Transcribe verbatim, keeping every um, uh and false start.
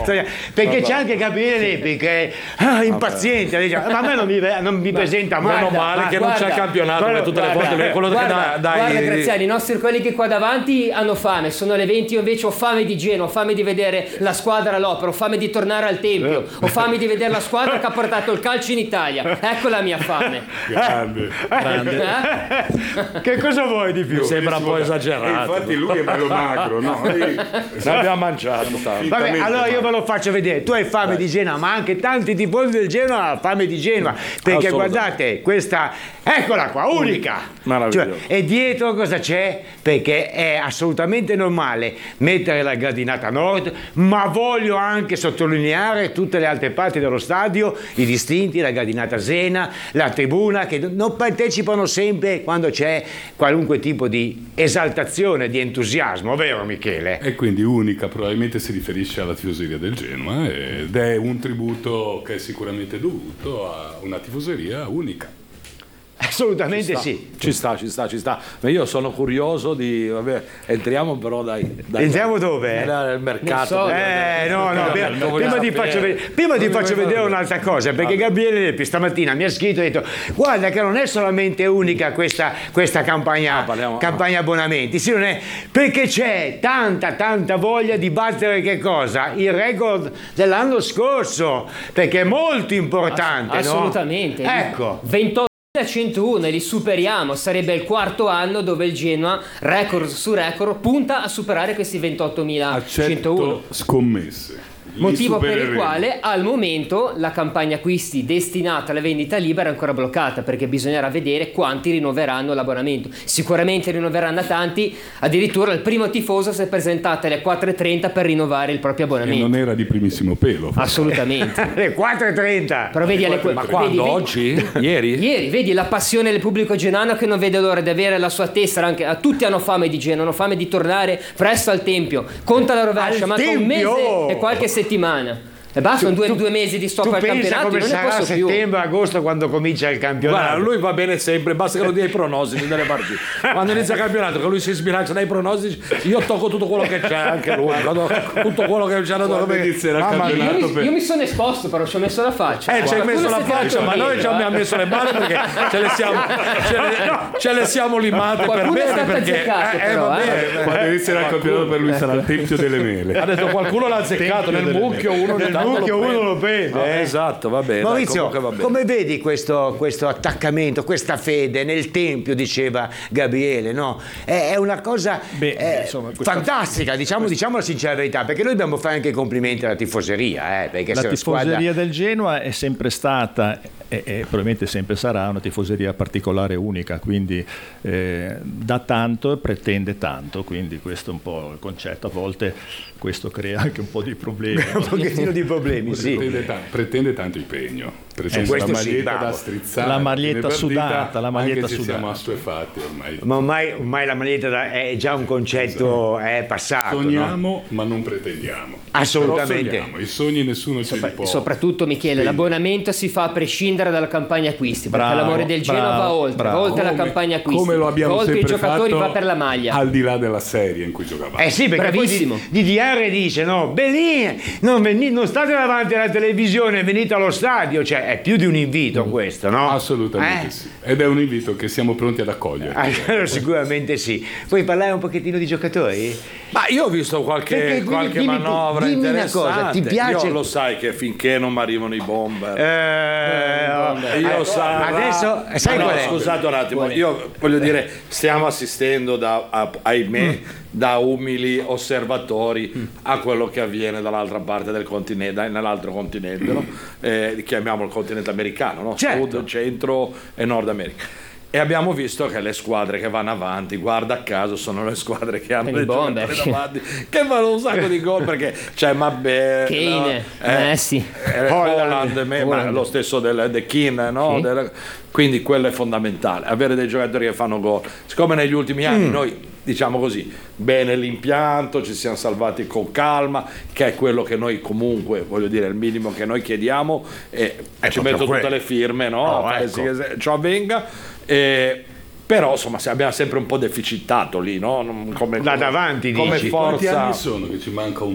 perché c'è anche Gabriele perché ah, impaziente, dice, ma a me non mi, non mi presenta mai. Meno male ma che guarda, non c'è il campionato, guarda, tutte le guarda, volte quello guarda, che dà, dai, guarda Graziani, i nostri colleghi qua davanti hanno fame, sono le venti, io invece ho fame di Genoa, ho fame di vedere la squadra all'opera, ho fame di tornare al Tempio, ho fame di vedere la squadra che ha portato il calcio in Italia, ecco la mia fame. Grande, grande. Eh? Che cosa vuoi di più? Mi sembra un po' E esagerato. infatti lui è bello magro, no? Noi Ne abbiamo mangiato tanto. Vabbè, allora io ve lo faccio vedere. Tu hai fame Dai. di Genoa, ma anche tanti tifosi del Genoa hanno fame di Genoa. Perché guardate, questa, eccola qua, unica. Cioè, e dietro cosa c'è? Perché è assolutamente normale mettere la gradinata nord, ma voglio anche sottolineare tutte le altre parti dello stadio, i distinti, la gradinata Zena, la tribuna, che non partecipano sempre quando c'è qualunque tipo di esaltazione, di entusiasmo, vero Michele? E quindi unica probabilmente si riferisce alla tifoseria del Genoa ed è un tributo che è sicuramente dovuto a una tifoseria unica. Assolutamente ci sì. Ci sta, ci sta, ci sta. Ma io sono curioso di. Vabbè, entriamo però dai. dai entriamo dove? Nel mercato. So. Eh, no, no. Prima, prima ti faccio vedere, prima ti faccio vedere un'altra cosa, perché Gabriele Leppi stamattina mi ha scritto e ha detto: guarda che non è solamente unica questa, questa campagna, ah, parliamo, campagna abbonamenti, sì, non è, perché c'è tanta, tanta voglia di battere che cosa? Il record dell'anno scorso, perché è molto importante. Ass- assolutamente. No? Ecco. ventotto centouno e li superiamo, sarebbe il quarto anno dove il Genoa, record su record, punta a superare questi ventottomilacentouno. Scommesse. Motivo per il quale al momento la campagna acquisti destinata alla vendita libera è ancora bloccata, perché bisognerà vedere quanti rinnoveranno l'abbonamento. Sicuramente rinnoveranno tanti, addirittura il primo tifoso si è presentato alle quattro e trenta per rinnovare il proprio abbonamento. E non era di primissimo pelo. Assolutamente. Alle quattro e trenta. Però vedi alle Ma quando? vedi, Oggi? Vedi, Ieri? Ieri, vedi la passione del pubblico genuano che non vede l'ora di avere la sua tessera. Anche, tutti hanno fame di Genoa, hanno fame di tornare presto al Tempio. Conta la rovescia, manca un mese e qualche settimana. E basta, sono due, due mesi di stop al campionato. Come non sarà ne posso più. settembre, agosto quando comincia il campionato? Guarda, lui va bene sempre, basta che lo dia i pronostici delle partite. Quando inizia il campionato, che lui si sbilancia dai pronostici, io tocco tutto quello che c'è, anche lui, tutto quello che c'è. Mamma Io, io, mi, io mi sono esposto, però ci ho messo la faccia. Eh, ci hai messo la faccia, ma noi ci abbiamo messo le mani perché ce le siamo, ce le, ce le siamo limate per bene. Perché azzeccato, eh, però, va bene. Eh, quando inizierà il campionato per lui sarà il Tempio delle Mele. Ha detto qualcuno l'ha azzeccato nel mucchio, uno nel mucchio uno lo prende. No, eh. esatto, va bene. Maurizio, dai, va bene. come vedi questo, questo attaccamento, questa fede nel Tempio, diceva Gabriele, no? È, è una cosa Beh, eh, insomma, questa, fantastica, diciamo, questa, diciamo la sincera verità, perché noi dobbiamo fare anche i complimenti alla tifoseria. Eh, perché la se tifoseria squadra... del Genoa è sempre stata e, e probabilmente sempre sarà una tifoseria particolare, unica, quindi eh, dà tanto e pretende tanto, quindi questo è un po' il concetto. A volte questo crea anche un po' di problemi. un pochettino di problemi, sì. Pretende, ta- pretende tanto impegno, pretende Eh, la maglietta sì, da strizzare, la maglietta sudata, la maglietta anche se sudata. siamo assuefatti ormai. Ma ormai, ormai la maglietta da- è già un concetto è passato. Sogniamo, no? ma non pretendiamo. Assolutamente. Però sogniamo. I sogni nessuno ce li può. Soprattutto, Michele, Sì. l'abbonamento si fa a prescindere dalla campagna acquisti, perché Bravo, l'amore del Genoa bravo, va oltre, bravo. va oltre la Come- campagna acquisti, come lo abbiamo va oltre i sempre giocatori, fatto, va per la maglia. al di là della serie in cui giocavamo. Eh sì, perché Bravissimo. poi di, di D R dice, no, Bellini, non, veni- non state davanti alla televisione, venite allo stadio, cioè è più di un invito questo, no? Assolutamente Eh? sì. Ed è un invito che siamo pronti ad accogliere. Allora, sicuramente sì. Puoi parlare un pochettino di giocatori? Ma io ho visto qualche, Perché, qualche dimmi- manovra dimmi una interessante. cosa, ti piace- Io lo sai che finché non mi arrivano i bomber, Eh, io eh, sa- adesso, sai no, qual è? scusate un attimo, io voglio dire, stiamo assistendo da, a, ahimè, da umili osservatori a quello che avviene dall'altra parte del continente, nell'altro continente, no? Eh, chiamiamolo il continente americano, no? Certo. Sud, centro e Nord America. E abbiamo visto che le squadre che vanno avanti, guarda caso, sono le squadre che hanno Con i le bomber. giocatori davanti, che fanno un sacco di gol, perché c'è Mabè, Kane, no? Messi, eh, Holland, me- ma Holland. lo stesso del De Keane, no? Sì. Del- quindi quello è fondamentale, avere dei giocatori che fanno gol. Siccome negli ultimi anni noi, diciamo così, bene l'impianto, ci siamo salvati con calma, che è quello che noi comunque, voglio dire, il minimo che noi chiediamo, e ci metto quello. tutte le firme, no? Oh, Fare ecco. sì che ciò avvenga. Eh, però insomma se abbiamo sempre un po' deficitato lì, no? Non- come, Da davanti, come dici. Quanti forza. anni sono che ci manca un